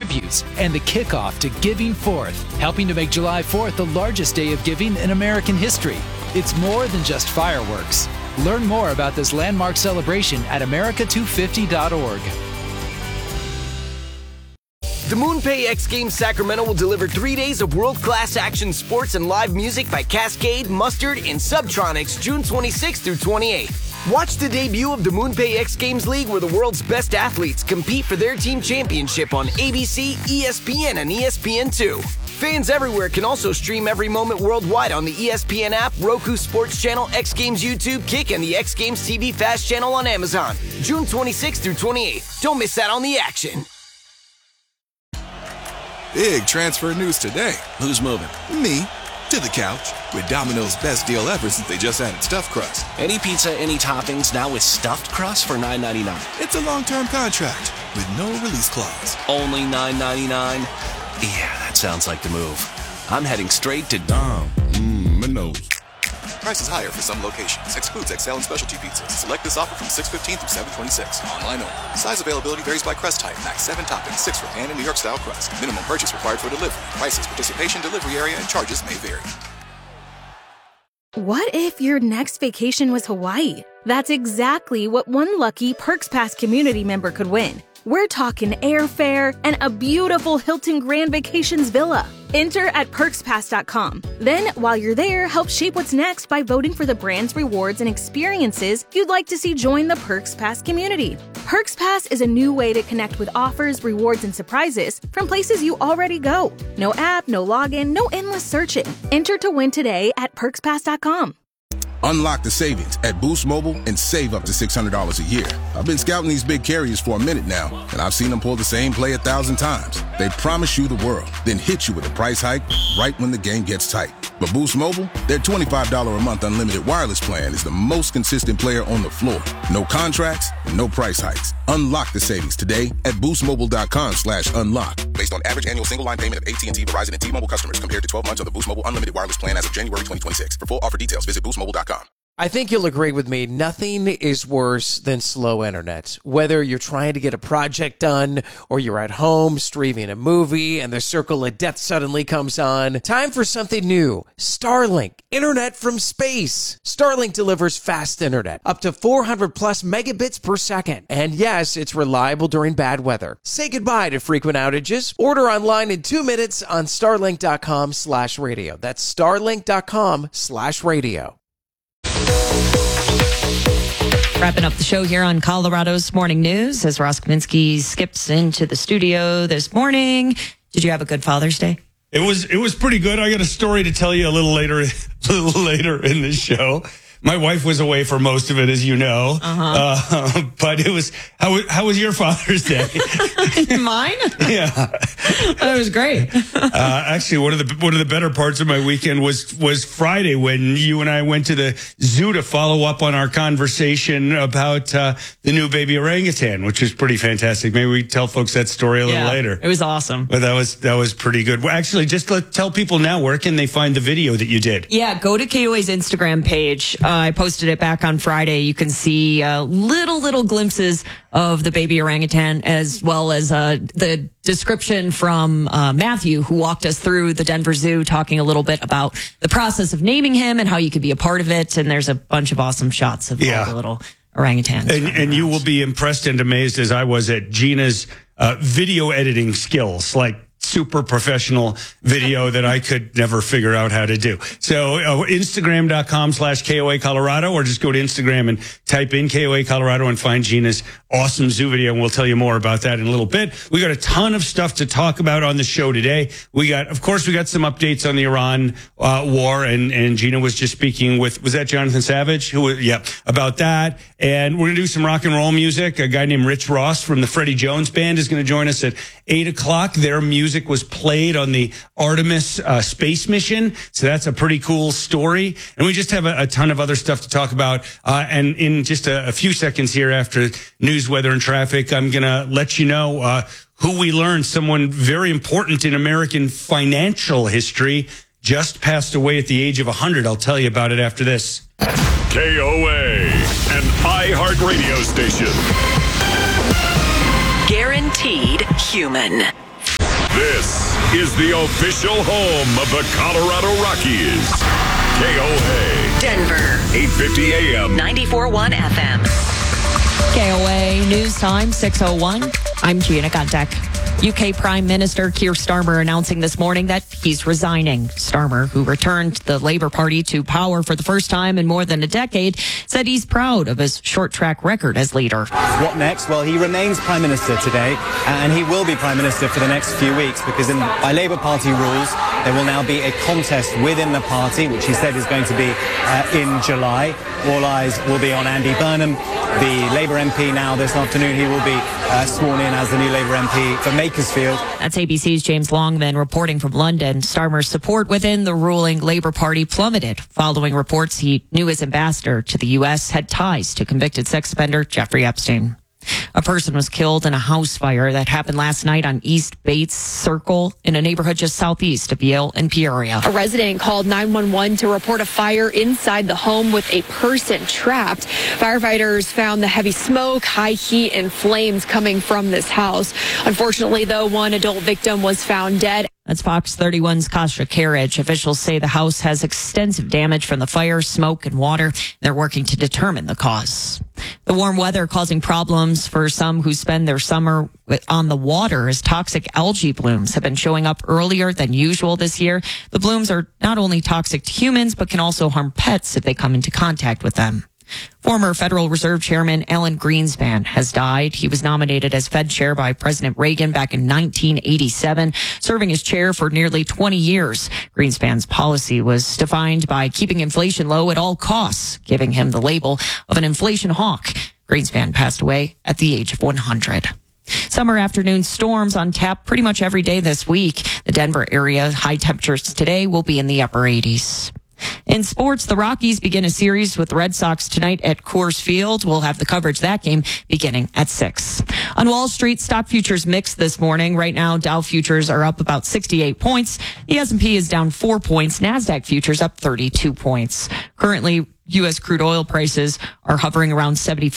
tributes, and the kickoff to Giving Fourth, helping to make July 4th the largest day of giving in American history. It's more than just fireworks. Learn more about this landmark celebration at America250.org. The MoonPay X Games Sacramento will deliver 3 days of world-class action sports and live music by Cascade, Mustard, and Subtronics June 26th through 28th. Watch the debut of the MoonPay X Games League, where the world's best athletes compete for their team championship on ABC, ESPN, and ESPN2. Fans everywhere can also stream every moment worldwide on the ESPN app, Roku Sports Channel, X Games YouTube, Kick, and the X Games TV Fast channel on Amazon. June 26th through 28th. Don't miss out on the action. Big transfer news today. Who's moving? Me. To the couch. With Domino's best deal ever since they just added stuffed crust. Any pizza, any toppings, now with stuffed crust for $9.99. It's a long-term contract with no release clause. Only $9.99? Yeah, that sounds like the move. I'm heading straight to Domino's. Price is higher for some locations. Excludes XL and specialty pizzas. Select this offer from 6/15 through 7/26. Online only. Size availability varies by crust type. Max 7 toppings, 6 for pan and New York style crust. Minimum purchase required for delivery. Prices, participation, delivery area, and charges may vary. What if your next vacation was Hawaii? That's exactly what one lucky Perks Pass community member could win. We're talking airfare and a beautiful Hilton Grand Vacations villa. Enter at perkspass.com. Then, while you're there, help shape what's next by voting for the brands, rewards, and experiences you'd like to see join the Perks Pass community. Perks Pass is a new way to connect with offers, rewards, and surprises from places you already go. No app, no login, no endless searching. Enter to win today at perkspass.com. Unlock the savings at Boost Mobile and save up to $600 a year. I've been scouting these big carriers for a minute now, and I've seen them pull the same play 1,000 times. They promise you the world, then hit you with a price hike right when the game gets tight. But Boost Mobile, their $25 a month unlimited wireless plan is the most consistent player on the floor. No contracts and no price hikes. Unlock the savings today at boostmobile.com/unlock. Based on average annual single line payment of AT&T, Verizon, and T-Mobile customers compared to 12 months of the Boost Mobile unlimited wireless plan as of January 2026. For full offer details, visit boostmobile.com. I think you'll agree with me. Nothing is worse than slow internet. Whether you're trying to get a project done or you're at home streaming a movie and the circle of death suddenly comes on. Time for something new. Starlink. Internet from space. Starlink delivers fast internet. Up to 400 plus megabits per second. And yes, it's reliable during bad weather. Say goodbye to frequent outages. Order online in 2 minutes on starlink.com/radio. That's starlink.com/radio. Wrapping up the show here on Colorado's Morning News as Ross Kaminsky skips into the studio this morning. Did you have a good Father's Day? It was pretty good. I got a story to tell you a little later in the show. My wife was away for most of it, as you know. But it was how was your Father's Day? Mine? Yeah, that was great. Actually, one of the better parts of my weekend was Friday when you and I went to the zoo to follow up on our conversation about the new baby orangutan, which was pretty fantastic. Maybe we tell folks that story a little later. It was awesome. But that was pretty good. Well, actually, just tell people now, where can they find the video that you did? Yeah, go to KOA's Instagram page. I posted it back on Friday. You can see little glimpses of the baby orangutan, as well as the description from Matthew, who walked us through the Denver Zoo, talking a little bit about the process of naming him and how you could be a part of it. And there's a bunch of awesome shots of all the little orangutans. And you will be impressed and amazed, as I was, at Gina's video editing skills, like super professional video that I could never figure out how to do. So Instagram.com/KOA Colorado, or just go to Instagram and type in KOA Colorado and find Gina's awesome zoo video. And we'll tell you more about that in a little bit. We got a ton of stuff to talk about on the show today. We got some updates on the Iran war, and Gina was just speaking with, was that Jonathan Savage? About that. And we're going to do some rock and roll music. A guy named Rich Ross from the Freddie Jones Band is going to join us at 8 o'clock. Their music was played on the Artemis space mission. So that's a pretty cool story. And we just have a ton of other stuff to talk about. And in just a few seconds here after news, weather, and traffic, I'm going to let you know who we learned, someone very important in American financial history, just passed away at the age of 100. I'll tell you about it after this. KOA, an iHeartRadio station. Guaranteed human. This is the official home of the Colorado Rockies. KOA. Denver. 850 AM. 94.1 FM. KOA News Time, 6:01. I'm Gina Guntek. UK Prime Minister Keir Starmer announcing this morning that he's resigning. Starmer, who returned the Labour Party to power for the first time in more than a decade, said he's proud of his short track record as leader. What next? Well, he remains Prime Minister today, and he will be Prime Minister for the next few weeks because by Labour Party rules, there will now be a contest within the party, which he said is going to be in July. All eyes will be on Andy Burnham, the Labour MP now this afternoon. He will be sworn in as the new Labour MP for Makersfield. That's ABC's James Longman reporting from London. Starmer's support within the ruling Labour Party plummeted following reports he knew his ambassador to the U.S. had ties to convicted sex offender Jeffrey Epstein. A person was killed in a house fire that happened last night on East Bates Circle in a neighborhood just southeast of Yale and Peoria. A resident called 911 to report a fire inside the home with a person trapped. Firefighters found the heavy smoke, high heat, and flames coming from this house. Unfortunately, though, one adult victim was found dead. That's Fox 31's Kasha Carriage. Officials say the house has extensive damage from the fire, smoke, and water. They're working to determine the cause. The warm weather causing problems for some who spend their summer on the water as toxic algae blooms have been showing up earlier than usual this year. The blooms are not only toxic to humans, but can also harm pets if they come into contact with them. Former Federal Reserve Chairman Alan Greenspan has died. He was nominated as Fed chair by President Reagan back in 1987, serving as chair for nearly 20 years. Greenspan's policy was defined by keeping inflation low at all costs, giving him the label of an inflation hawk. Greenspan passed away at the age of 100. Summer afternoon storms on tap pretty much every day this week. The Denver area high temperatures today will be in the upper 80s. In sports, the Rockies begin a series with the Red Sox tonight at Coors Field. We'll have the coverage of that game beginning at 6. On Wall Street, stock futures mixed this morning. Right now, Dow futures are up about 68 points. The S&P is down 4 points. NASDAQ futures up 32 points. Currently, U.S. crude oil prices are hovering around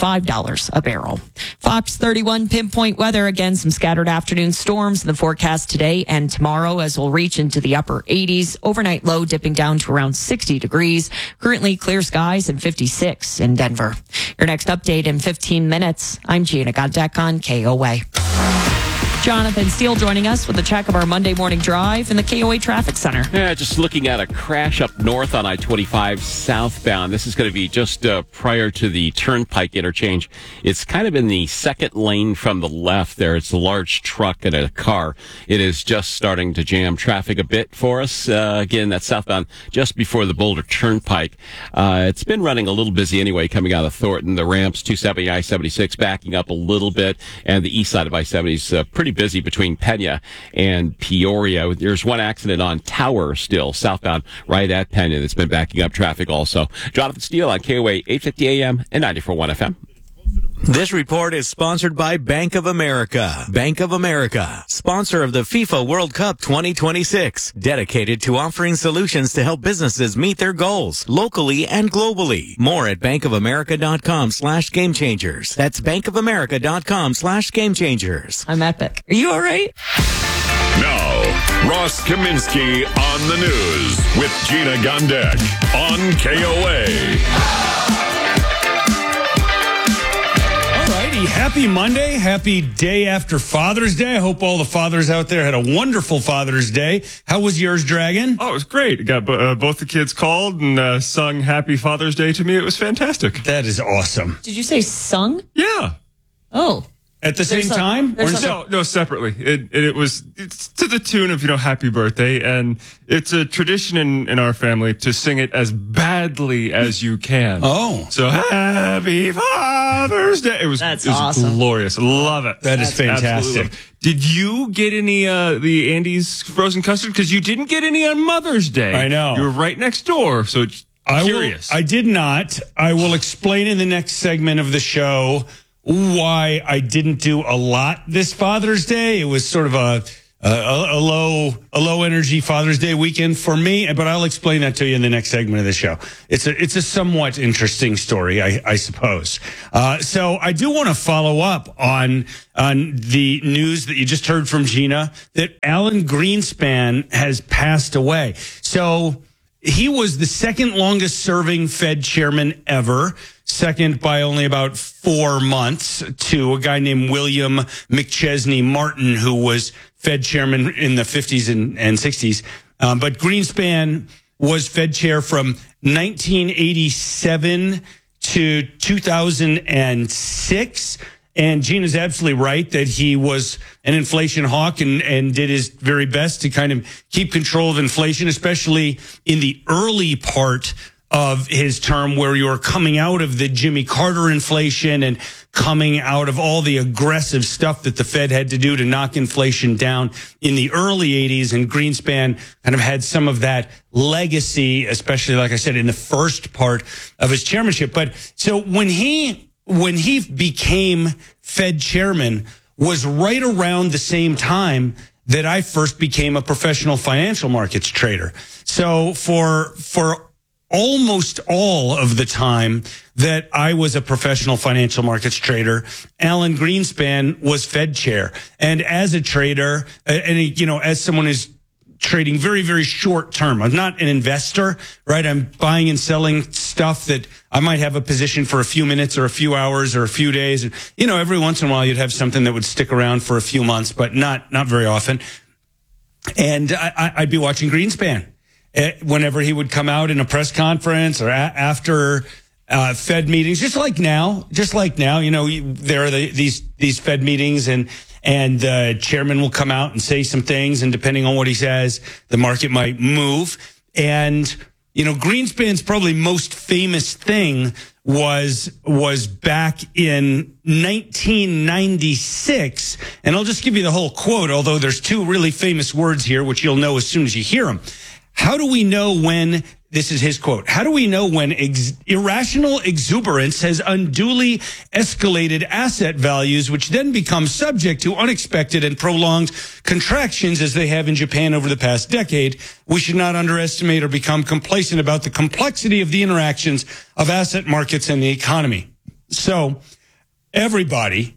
$75 a barrel. Fox 31 pinpoint weather. Again, some scattered afternoon storms in the forecast today and tomorrow as we'll reach into the upper 80s. Overnight low dipping down to around 60 degrees. Currently clear skies and 56 in Denver. Your next update in 15 minutes. I'm Gina Guntek on KOA. Jonathan Steele joining us with a check of our Monday morning drive in the KOA Traffic Center. Yeah, just looking at a crash up north on I-25 southbound. This is going to be just prior to the Turnpike interchange. It's kind of in the second lane from the left there. It's a large truck and a car. It is just starting to jam traffic a bit for us. Again, that's southbound just before the Boulder Turnpike. It's been running a little busy anyway coming out of Thornton. The ramps, 270, I-76 backing up a little bit, and the east side of I-70 is pretty busy between Pena and Peoria. There's one accident on Tower still, southbound, right at Pena, that's been backing up traffic also. Jonathan Steele on KOA 850 AM and 94.1 FM. This report is sponsored by Bank of America. Bank of America, sponsor of the FIFA World Cup 2026, dedicated to offering solutions to help businesses meet their goals locally and globally. More at bankofamerica.com/gamechangers. That's bankofamerica.com/gamechangers. I'm epic. Are you all right? Now, Ross Kaminsky on the news with Gina Guntek on KOA. Happy Monday. Happy day after Father's Day. I hope all the fathers out there had a wonderful Father's Day. How was yours, Dragon? Oh, it was great. I got both the kids called and sung Happy Father's Day to me. It was fantastic. That is awesome. Did you say sung? Yeah. Oh. At the same time? No, separately. It's to the tune of, Happy Birthday. And it's a tradition in our family to sing it as badly as you can. Oh. So Happy Father's Day. It was awesome. Glorious. Love it. That is fantastic. Did you get any the Andy's frozen custard? Because you didn't get any on Mother's Day. I know. You were right next door. So curious. I did not. I will explain in the next segment of the show why I didn't do a lot this Father's Day. It was sort of a low energy Father's Day weekend for me, but I'll explain that to you in the next segment of the show. It's a somewhat interesting story, I suppose. So I do want to follow up on the news that you just heard from Gina that Alan Greenspan has passed away. So he was the second longest serving Fed chairman ever, second by only about 4 months to a guy named William McChesney Martin, who was Fed chairman in the 50s and 60s. But Greenspan was Fed chair from 1987 to 2006. And Gina's absolutely right that he was an inflation hawk and did his very best to kind of keep control of inflation, especially in the early part of his term where you were coming out of the Jimmy Carter inflation and coming out of all the aggressive stuff that the Fed had to do to knock inflation down in the early 80s. And Greenspan kind of had some of that legacy, especially, like I said, in the first part of his chairmanship. But so when he became Fed chairman was right around the same time that I first became a professional financial markets trader. So for almost all of the time that I was a professional financial markets trader, Alan Greenspan was Fed chair. And as a trader, and you know, as someone who's trading very, very short term, I'm not an investor, right? I'm buying and selling stuff that I might have a position for a few minutes or a few hours or a few days. And, you know, every once in a while you'd have something that would stick around for a few months, but not very often. And I'd be watching Greenspan whenever he would come out in a press conference or after Fed meetings, just like now, you know, there are these Fed meetings and the chairman will come out and say some things, and depending on what he says, the market might move. And, you know, Greenspan's probably most famous thing was back in 1996. And I'll just give you the whole quote, although there's two really famous words here, which you'll know as soon as you hear them. How do we know when, this is his quote, how do we know when irrational exuberance has unduly escalated asset values, which then become subject to unexpected and prolonged contractions as they have in Japan over the past decade? We should not underestimate or become complacent about the complexity of the interactions of asset markets and the economy. So everybody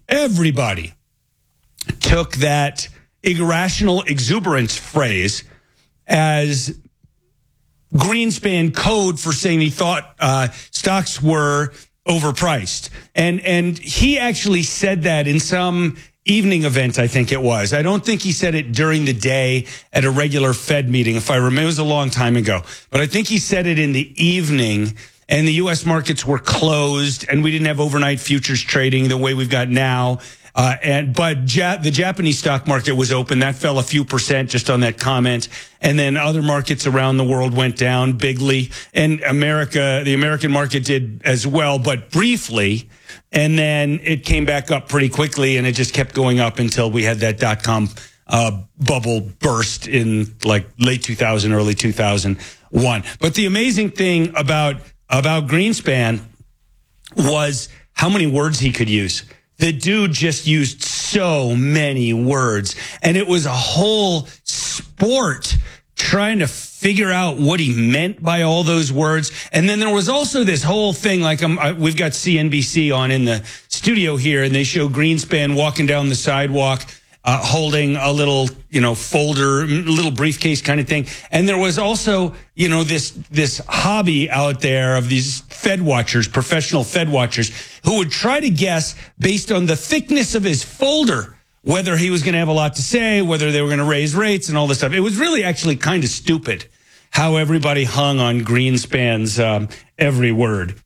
took that irrational exuberance phrase as Greenspan code for saying he thought stocks were overpriced. And he actually said that in some evening event, I think it was. I don't think he said it during the day at a regular Fed meeting, if I remember. It was a long time ago. But I think he said it in the evening, and the U.S. markets were closed, and we didn't have overnight futures trading the way we've got now. But the Japanese stock market was open. That fell a few percent just on that comment. And then other markets around the world went down bigly. And the American market did as well, but briefly. And then it came back up pretty quickly, and it just kept going up until we had that .com bubble burst in like late 2000, early 2001. But the amazing thing about Greenspan was how many words he could use. The dude just used so many words, and it was a whole sport trying to figure out what he meant by all those words. And then there was also this whole thing, like we've got CNBC on in the studio here, and they show Greenspan walking down the sidewalk, holding a little, you know, folder, little briefcase kind of thing. And there was also, you know, this hobby out there of these Fed watchers, professional Fed watchers, who would try to guess based on the thickness of his folder whether he was going to have a lot to say, whether they were going to raise rates and all this stuff. It was really actually kind of stupid how everybody hung on Greenspan's every word.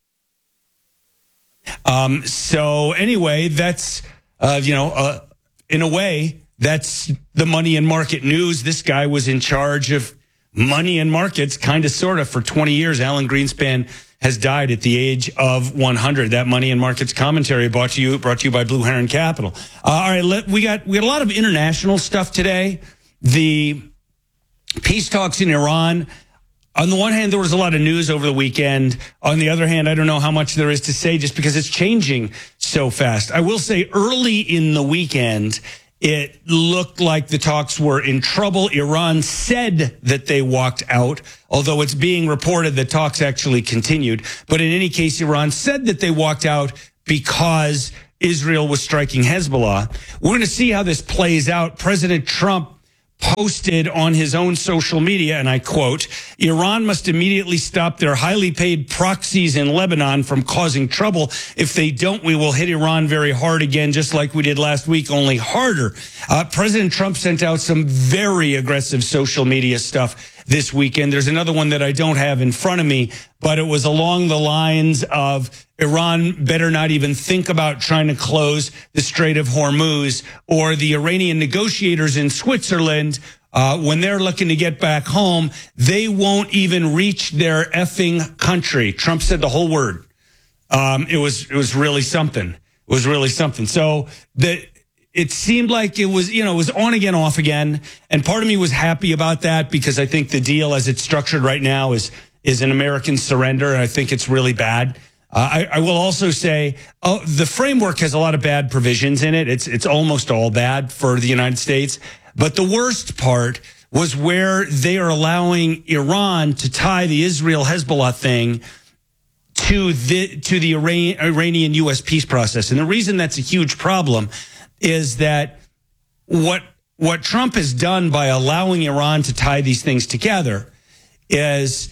So anyway, that's, in a way, that's the money and market news. This guy was in charge of money and markets, kind of, sort of, for 20 years. Alan Greenspan has died at the age of 100. That money and markets commentary brought to you by Blue Heron Capital. All right, we got a lot of international stuff today. The peace talks in Iran. On the one hand, there was a lot of news over the weekend. On the other hand, I don't know how much there is to say just because it's changing so fast. I will say early in the weekend, It looked like the talks were in trouble. Iran said that they walked out, although it's being reported that talks actually continued. But in any case, Iran said that they walked out because Israel was striking Hezbollah. We're going to see how this plays out. President Trump posted on his own social media, and I quote, Iran must immediately stop their highly paid proxies in Lebanon from causing trouble. If they don't, we will hit Iran very hard again, just like we did last week, only harder. President Trump sent out some very aggressive social media stuff this weekend. There's another one that I don't have in front of me, but it was along the lines of Iran better not even think about trying to close the Strait of Hormuz, or the Iranian negotiators in Switzerland, when they're looking to get back home, they won't even reach their effing country. Trump said the whole word. It was really something. It was really something. So it seemed like it was, it was on again, off again. And part of me was happy about that, because I think the deal as it's structured right now is an American surrender. And I think it's really bad. I will also say the framework has a lot of bad provisions in it. It's almost all bad for the United States. But the worst part was where they are allowing Iran to tie the Israel-Hezbollah thing to the Iranian U.S. peace process. And the reason that's a huge problem is that what Trump has done by allowing Iran to tie these things together is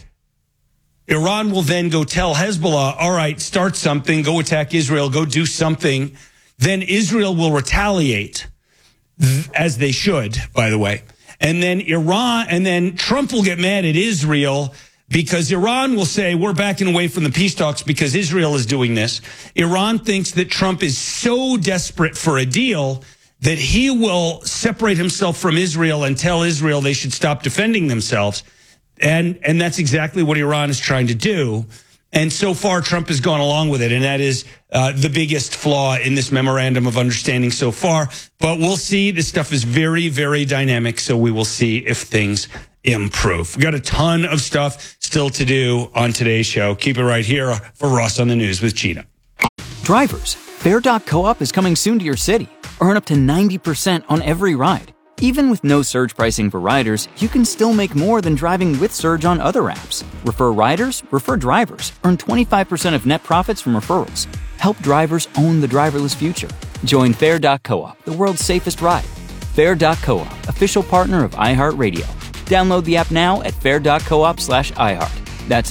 Iran will then go tell Hezbollah, all right, start something, go attack Israel, go do something. Then Israel will retaliate, as they should, by the way. And then Trump will get mad at Israel, because Iran will say, we're backing away from the peace talks because Israel is doing this. Iran thinks that Trump is so desperate for a deal that he will separate himself from Israel and tell Israel they should stop defending themselves. And that's exactly what Iran is trying to do. And so far, Trump has gone along with it. And that is the biggest flaw in this memorandum of understanding so far. But we'll see. This stuff is very, very dynamic. So we will see if things improve. We got a ton of stuff still to do on today's show. Keep it right here for Ross on the News with Gina. Drivers, Fair.coop is coming soon to your city. Earn up to 90% on every ride. Even with no surge pricing for riders, you can still make more than driving with Surge on other apps. Refer riders, refer drivers. Earn 25% of net profits from referrals. Help drivers own the driverless future. Join Fair.coop, the world's safest ride. Fair.coop, official partner of iHeartRadio. Download the app now at fair.coop/iHeart. That's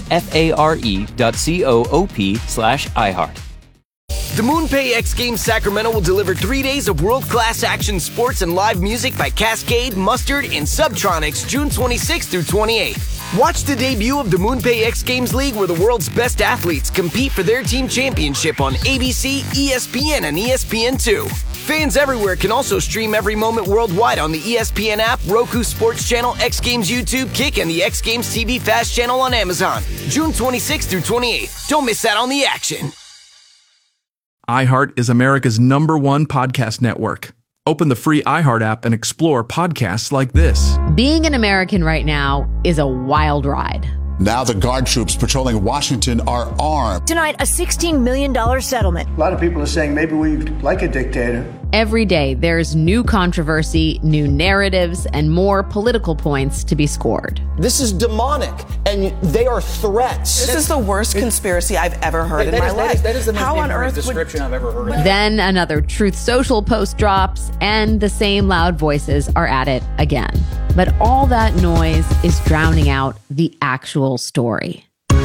FARE.coop/iHeart. The MoonPay X Games Sacramento will deliver 3 days of world-class action sports and live music by Cascade, Mustard, and Subtronics June 26th through 28th. Watch the debut of the MoonPay X Games League, where the world's best athletes compete for their team championship on ABC, ESPN, and ESPN2. Fans everywhere can also stream every moment worldwide on the ESPN app, Roku Sports Channel, X Games YouTube, Kick, and the X Games TV Fast channel on Amazon. June 26th through 28th. Don't miss out on the action. iHeart is America's #1 podcast network. Open the free iHeart app and explore podcasts like this. Being an American right now is a wild ride. Now the guard troops patrolling Washington are armed. Tonight, a $16 million settlement. A lot of people are saying maybe we like a dictator. Every day, there's new controversy, new narratives, and more political points to be scored. This is demonic, and they are threats. This is the worst conspiracy I've ever heard in my life. That is the most How on earth description I've ever heard. Then another Truth Social post drops, and the same loud voices are at it again. But all that noise is drowning out the actual story.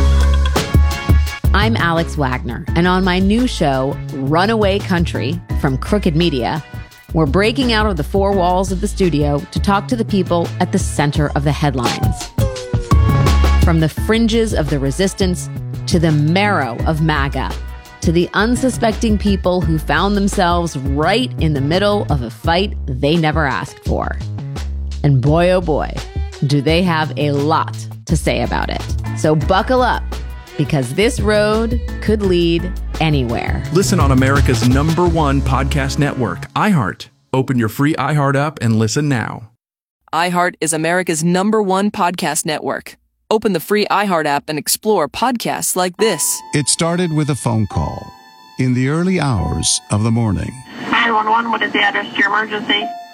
I'm Alex Wagner, and on my new show, Runaway Country, from Crooked Media, we're breaking out of the four walls of the studio to talk to the people at the center of the headlines. From the fringes of the resistance to the marrow of MAGA, to the unsuspecting people who found themselves right in the middle of a fight they never asked for. And boy, oh boy, do they have a lot to say about it. So buckle up, because this road could lead anywhere. Listen on America's #1 podcast network, iHeart. Open your free iHeart app and listen now. iHeart is America's #1 podcast network. Open the free iHeart app and explore podcasts like this. It started with a phone call in the early hours of the morning. 911, what is the address to your emergency?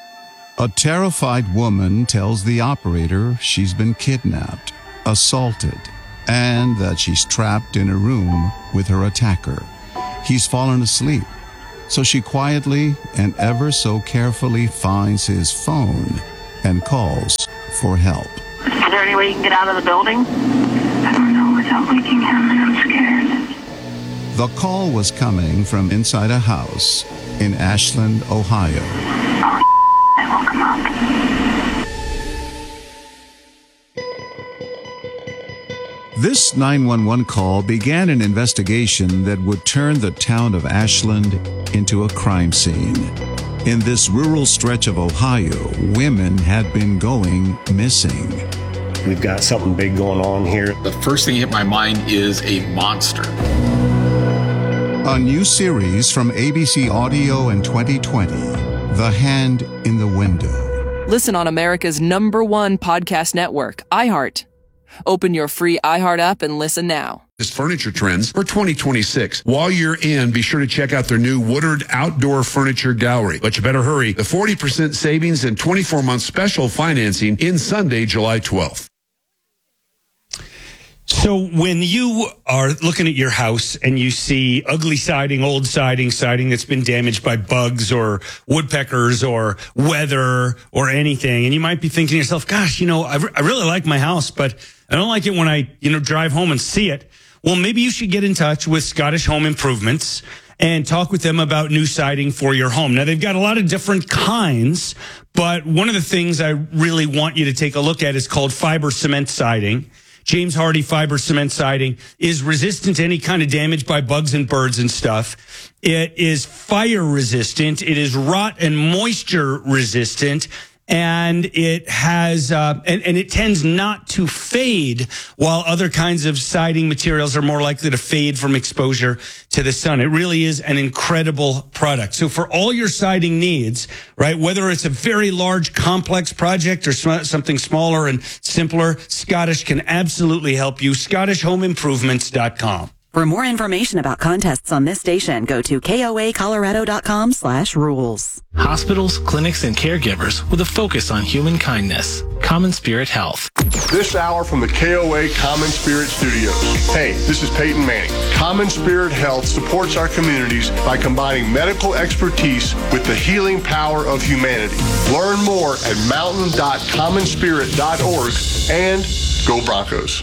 A terrified woman tells the operator she's been kidnapped, assaulted, and that she's trapped in a room with her attacker. He's fallen asleep, so she quietly and ever so carefully finds his phone and calls for help. Is there any way you can get out of the building? I don't know without waking him, and I'm scared. The call was coming from inside a house in Ashland, Ohio. I woke him up. This 911 call began an investigation that would turn the town of Ashland into a crime scene. In this rural stretch of Ohio, women had been going missing. We've got something big going on here. The first thing hit my mind is a monster. A new series from ABC Audio in 2020, The Hand in the Window. Listen on America's #1 podcast network, iHeart. Open your free iHeart app and listen now. This furniture trends for 2026. While you're in, be sure to check out their new Woodard Outdoor Furniture Gallery. But you better hurry. The 40% savings and 24-month special financing in Sunday, July 12th. So when you are looking at your house and you see ugly siding, old siding that's been damaged by bugs or woodpeckers or weather or anything, and you might be thinking to yourself, gosh, I really like my house, but I don't like it when I, drive home and see it. Well, maybe you should get in touch with Scottish Home Improvements and talk with them about new siding for your home. Now, they've got a lot of different kinds, but one of the things I really want you to take a look at is called fiber cement siding. James Hardy fiber cement siding is resistant to any kind of damage by bugs and birds and stuff. It is fire resistant. It is rot and moisture resistant. And it has, and it tends not to fade, while other kinds of siding materials are more likely to fade from exposure to the sun. It really is an incredible product. So for all your siding needs, right, whether it's a very large, complex project or something smaller and simpler, Scottish can absolutely help you. ScottishHomeImprovements.com. For more information about contests on this station, go to koacolorado.com/rules. Hospitals, clinics, and caregivers with a focus on human kindness. Common Spirit Health. This hour from the KOA Common Spirit Studios. Hey, this is Peyton Manning. Common Spirit Health supports our communities by combining medical expertise with the healing power of humanity. Learn more at mountain.commonspirit.org and go Broncos.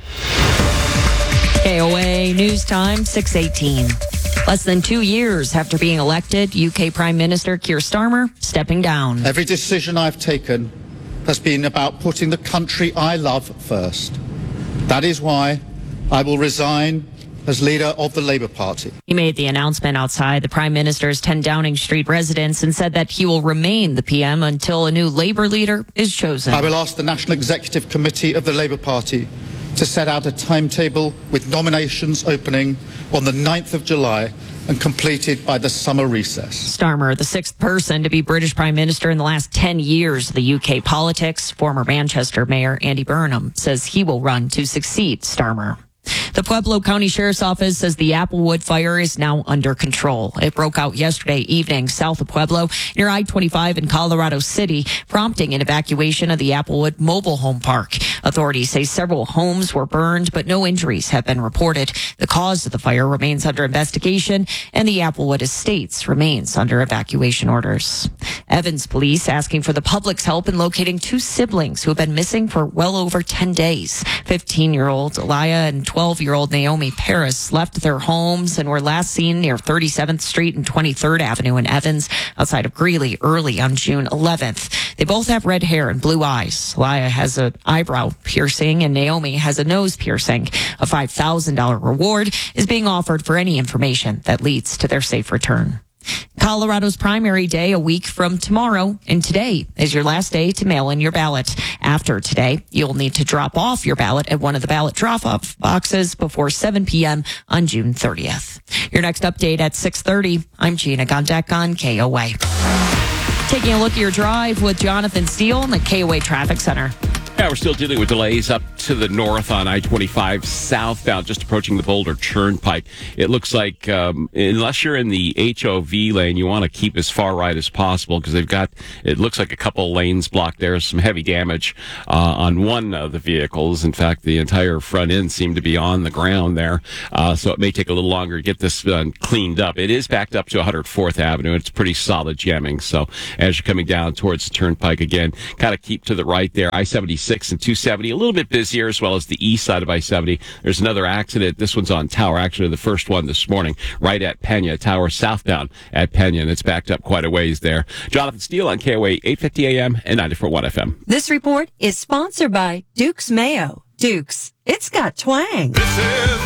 KOA News Time, 6:18. Less than 2 years after being elected, UK Prime Minister Keir Starmer stepping down. Every decision I've taken has been about putting the country I love first. That is why I will resign as leader of the Labour Party. He made the announcement outside the Prime Minister's 10 Downing Street residence and said that he will remain the PM until a new Labour leader is chosen. I will ask the National Executive Committee of the Labour Party to set out a timetable with nominations opening on the 9th of July and completed by the summer recess. Starmer, the sixth person to be British Prime Minister in the last 10 years of the UK politics. Former Manchester Mayor Andy Burnham says he will run to succeed Starmer. The Pueblo County Sheriff's Office says the Applewood fire is now under control. It broke out yesterday evening south of Pueblo near I-25 in Colorado City, prompting an evacuation of the Applewood mobile home park. Authorities say several homes were burned, but no injuries have been reported. The cause of the fire remains under investigation, and the Applewood Estates remains under evacuation orders. Evans police asking for the public's help in locating two siblings who have been missing for well over 10 days. 15-year-old Elia and 12-year-old Naomi Paris left their homes and were last seen near 37th Street and 23rd Avenue in Evans, outside of Greeley, early on June 11th. They both have red hair and blue eyes. Elia has an eyebrow piercing and Naomi has a nose piercing. A $5,000 reward is being offered for any information that leads to their safe return. Colorado's primary day a week from tomorrow, and today is your last day to mail in your ballot. After today, you'll need to drop off your ballot at one of the ballot drop-off boxes before 7 p.m. on June 30th. Your next update at 6:30. I'm Gina Gondek on KOA. Taking a look at your drive with Jonathan Steele in the KOA Traffic Center. Yeah, we're still dealing with delays up to the north on I-25 southbound, just approaching the Boulder Turnpike. It looks like unless you're in the HOV lane, you want to keep as far right as possible because they've got, it looks like a couple lanes blocked there. Some heavy damage on one of the vehicles. In fact, the entire front end seemed to be on the ground there. So it may take a little longer to get this cleaned up. It is backed up to 104th Avenue. It's pretty solid jamming. So as you're coming down towards the Turnpike again, kind of keep to the right there. I-76 and 270, a little bit busier, as well as the east side of I-70. There's another accident. This one's on Tower, actually the first one this morning, right at Pena. Tower southbound at Pena, and it's backed up quite a ways there. Jonathan Steele on KOA 850 AM and 94.1 FM. This report is sponsored by Duke's Mayo. Duke's, it's got twang.